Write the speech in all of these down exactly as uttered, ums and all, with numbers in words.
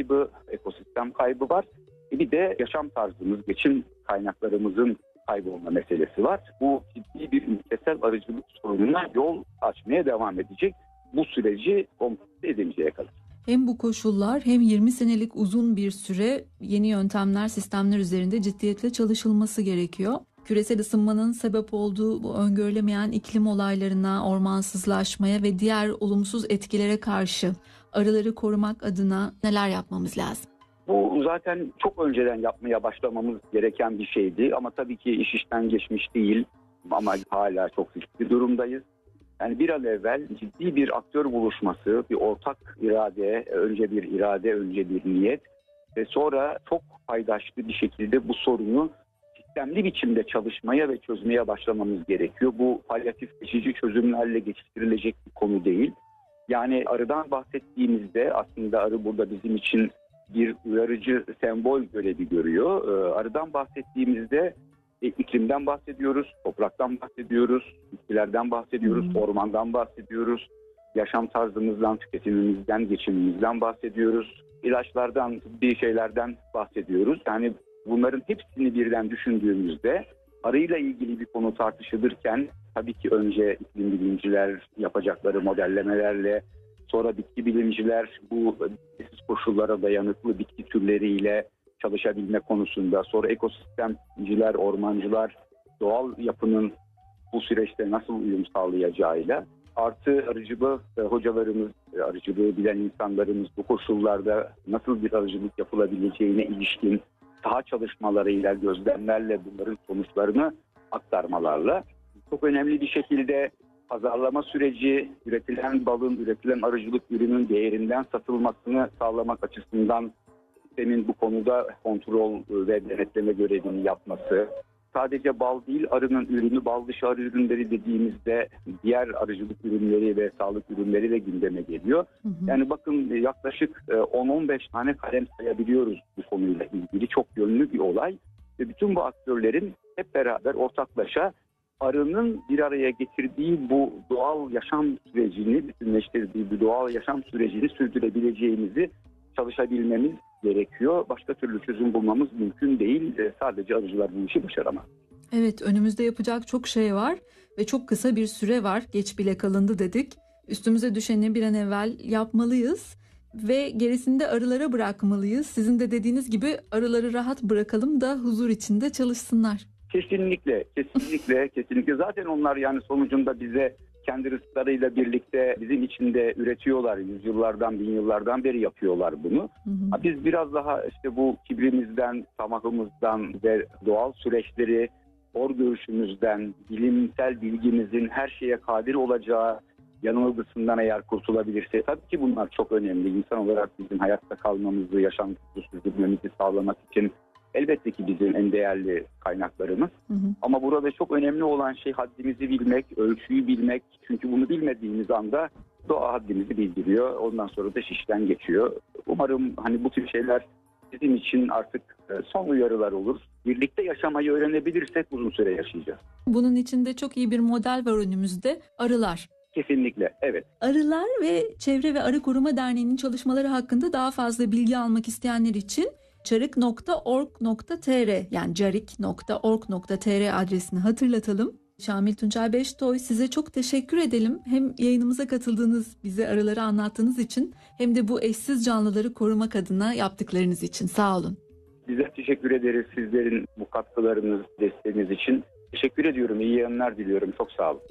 kaybı, ekosistem kaybı var. Bir de yaşam tarzımız, geçim kaynaklarımızın kaybolma meselesi var. Bu ciddi bir ülkesel arıcılık sorununa yol açmaya devam edecek. Bu süreci komplike edinceye kadar. Hem bu koşullar hem yirmi senelik uzun bir süre yeni yöntemler, sistemler üzerinde ciddiyetle çalışılması gerekiyor. Küresel ısınmanın sebep olduğu bu öngörülemeyen iklim olaylarına, ormansızlaşmaya ve diğer olumsuz etkilere karşı arıları korumak adına neler yapmamız lazım? Bu zaten çok önceden yapmaya başlamamız gereken bir şeydi ama tabii ki iş işten geçmiş değil ama hala çok riskli durumdayız. Yani bir an evvel ciddi bir aktör buluşması, bir ortak irade, önce bir irade, önce bir niyet ve sonra çok paydaşlı bir şekilde bu sorunu sistemli biçimde çalışmaya ve çözmeye başlamamız gerekiyor. Bu palyatif geçici çözümlerle geçiştirilecek bir konu değil. Yani arıdan bahsettiğimizde aslında arı burada bizim için bir uyarıcı sembol görevi görüyor. Arıdan bahsettiğimizde iklimden bahsediyoruz, topraktan bahsediyoruz, bitkilerden bahsediyoruz, hmm. ormandan bahsediyoruz, yaşam tarzımızdan, tüketimimizden, geçimimizden bahsediyoruz, ilaçlardan, bir şeylerden bahsediyoruz. Yani bunların hepsini birden düşündüğümüzde arıyla ilgili bir konu tartışılırken tabii ki önce iklim bilimciler yapacakları modellemelerle, sonra bitki bilimciler bu koşullara dayanıklı bitki türleriyle çalışabilme konusunda, sonra ekosistemciler, ormancılar doğal yapının bu süreçte nasıl uyum sağlayacağıyla, artı arıcılığı hocalarımız, arıcılığı bilen insanlarımız bu koşullarda nasıl bir arıcılık yapılabileceğine ilişkin saha çalışmalarıyla, gözlemlerle bunların sonuçlarını aktarmalarla çok önemli bir şekilde pazarlama süreci, üretilen balın, üretilen arıcılık ürünün değerinden satılmasını sağlamak açısından sistemin bu konuda kontrol ve denetleme görevini yapması. Sadece bal değil, arının ürünü, bal dışı arı ürünleri dediğimizde diğer arıcılık ürünleri ve sağlık ürünleri de gündeme geliyor. Hı hı. Yani bakın yaklaşık on on beş tane kalem sayabiliyoruz bu konuyla ilgili. Çok yönlü bir olay ve bütün bu aktörlerin hep beraber ortaklaşa arının bir araya getirdiği bu doğal yaşam sürecini, bütünleştirdiği bu doğal yaşam sürecini sürdürebileceğimizi çalışabilmemiz gerekiyor. Başka türlü çözüm bulmamız mümkün değil. Sadece arıcılar bu işi başaramaz. Evet, önümüzde yapacak çok şey var ve çok kısa bir süre var. Geç bile kalındı dedik. Üstümüze düşeni bir an evvel yapmalıyız ve gerisini de arılara bırakmalıyız. Sizin de dediğiniz gibi arıları rahat bırakalım da huzur içinde çalışsınlar. Kesinlikle, kesinlikle, kesinlikle. Zaten onlar yani sonucunda bize kendi rızıklarıyla birlikte bizim için de üretiyorlar. Yüzyıllardan, bin yıllardan beri yapıyorlar bunu. Hı hı. Biz biraz daha işte bu kibrimizden, tamahımızdan ve doğal süreçleri, hor görüşümüzden, bilimsel bilgimizin her şeye kadir olacağı yanılgısından eğer kurtulabilirse, tabii ki bunlar çok önemli. İnsan olarak bizim hayatta kalmamızı, yaşantımızı sürdürmemizi sağlamak için elbette ki bizim en değerli kaynaklarımız. Hı hı. Ama burada çok önemli olan şey haddimizi bilmek, ölçüyü bilmek. Çünkü bunu bilmediğimiz anda doğa haddimizi bildiriyor. Ondan sonra da işten geçiyor. Umarım hani bu tür şeyler bizim için artık son uyarılar olur. Birlikte yaşamayı öğrenebilirsek uzun süre yaşayacağız. Bunun için de çok iyi bir model var önümüzde. Arılar. Kesinlikle, evet. Arılar ve Çevre ve Arı Koruma Derneği'nin çalışmaları hakkında daha fazla bilgi almak isteyenler için carik nokta org nokta tr yani carik nokta org nokta tr adresini hatırlatalım. Şamil Tuncay Beştoy, size çok teşekkür edelim. Hem yayınımıza katıldığınız, bize arıları anlattığınız için hem de bu eşsiz canlıları korumak adına yaptıklarınız için. Sağ olun. Bize teşekkür ederiz sizlerin bu katkılarınız, desteğiniz için. Teşekkür ediyorum. İyi yayınlar diliyorum. Çok sağ olun.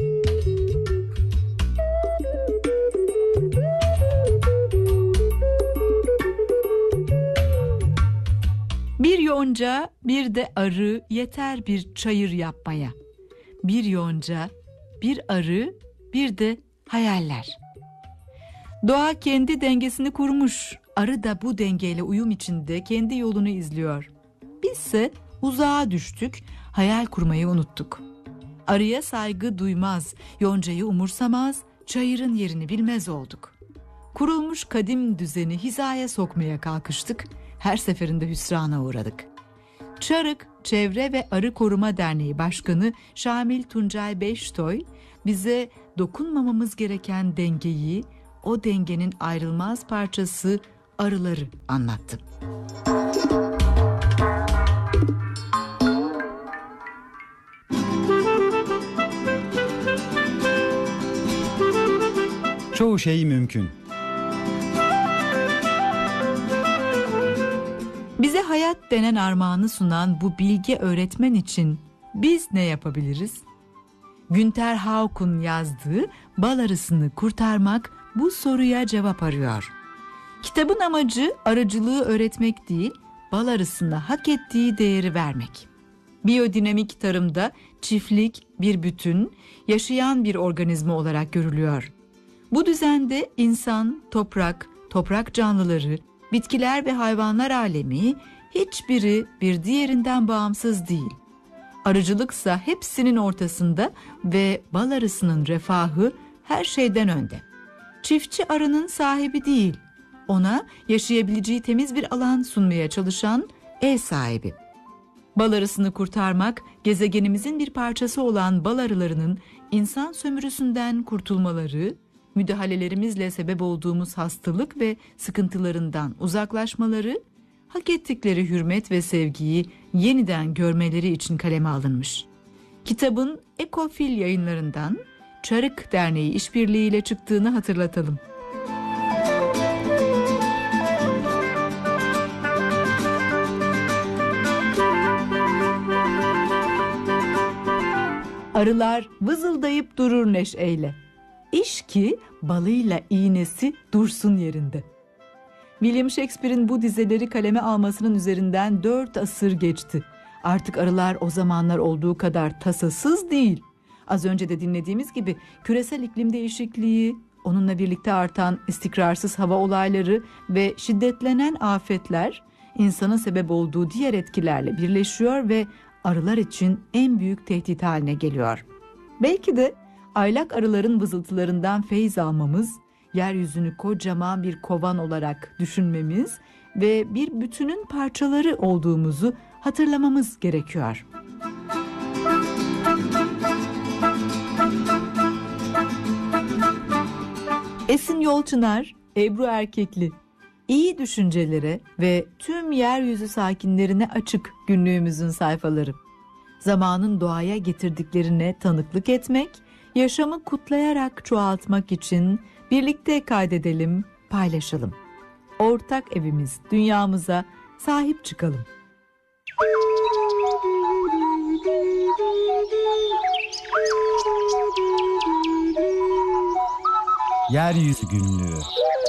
Bir yonca, bir de arı yeter bir çayır yapmaya. Bir yonca, bir arı, bir de hayaller. Doğa kendi dengesini kurmuş. Arı da bu dengeyle uyum içinde kendi yolunu izliyor. Bizse uzağa düştük, hayal kurmayı unuttuk. Arıya saygı duymaz, yoncayı umursamaz, çayırın yerini bilmez olduk. Kurulmuş kadim düzeni hizaya sokmaya kalkıştık. Her seferinde hüsrana uğradık. Çarık Çevre ve Arı Koruma Derneği Başkanı Şamil Tuncay Beştoy bize dokunmamamız gereken dengeyi, o dengenin ayrılmaz parçası arıları anlattım. Çoğu şey mümkün. Bize hayat denen armağanı sunan bu bilge öğretmen için biz ne yapabiliriz? Günter Hauk'un yazdığı Bal Arısını Kurtarmak bu soruya cevap arıyor. Kitabın amacı arıcılığı öğretmek değil, bal arısına hak ettiği değeri vermek. Biyodinamik tarımda çiftlik bir bütün, yaşayan bir organizma olarak görülüyor. Bu düzende insan, toprak, toprak canlıları, bitkiler ve hayvanlar alemi hiçbiri bir diğerinden bağımsız değil. Arıcılıksa hepsinin ortasında ve bal arısının refahı her şeyden önde. Çiftçi arının sahibi değil, ona yaşayabileceği temiz bir alan sunmaya çalışan ev sahibi. Bal arısını kurtarmak, gezegenimizin bir parçası olan bal arılarının insan sömürüsünden kurtulmaları, müdahalelerimizle sebep olduğumuz hastalık ve sıkıntılarından uzaklaşmaları, hak ettikleri hürmet ve sevgiyi yeniden görmeleri için kaleme alınmış. Kitabın Ekofil Yayınlarından Çarık Derneği işbirliğiyle çıktığını hatırlatalım. Arılar vızıldayıp durur neşeyle. İş ki balıyla iğnesi dursun yerinde. William Shakespeare'in bu dizeleri kaleme almasının üzerinden dört asır geçti. Artık arılar o zamanlar olduğu kadar tasasız değil. Az önce de dinlediğimiz gibi küresel iklim değişikliği, onunla birlikte artan istikrarsız hava olayları ve şiddetlenen afetler insanın sebep olduğu diğer etkilerle birleşiyor ve arılar için en büyük tehdit haline geliyor. Belki de aylak arıların vızıltılarından feyz almamız, yeryüzünü kocaman bir kovan olarak düşünmemiz ve bir bütünün parçaları olduğumuzu hatırlamamız gerekiyor. Esin Yolçınar, Ebru Erkekli, iyi düşüncelere ve tüm yeryüzü sakinlerine açık günlüğümüzün sayfaları. Zamanın doğaya getirdiklerine tanıklık etmek, yaşamı kutlayarak çoğaltmak için birlikte kaydedelim, paylaşalım. Ortak evimiz, dünyamıza sahip çıkalım. Yeryüzü Günlüğü.